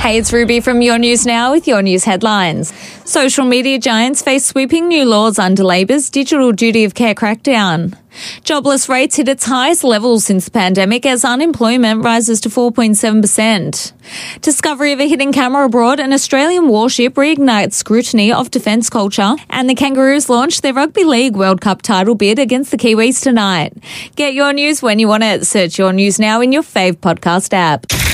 Hey, it's Ruby from Your News Now with your news headlines. Social media giants face sweeping new laws under Labor's digital duty of care crackdown. Jobless rates hit its highest level since the pandemic as unemployment rises to 4.7%. Discovery of a hidden camera aboard an Australian warship reignites scrutiny of defence culture, and the Kangaroos launched their Rugby League World Cup title bid against the Kiwis tonight. Get your news when you want it. Search Your News Now in your fave podcast app.